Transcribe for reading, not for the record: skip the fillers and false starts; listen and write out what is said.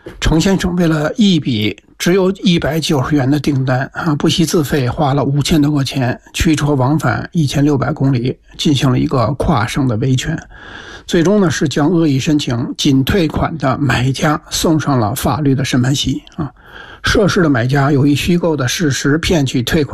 程先生为了一笔只有190元的订单不惜自费花了5000多块钱，驱车往返1600公里，进行了一个跨省的维权。最终呢，是将恶意申请仅退款的买家送上了法律的审判席涉事的买家由于虚构的事实骗取退款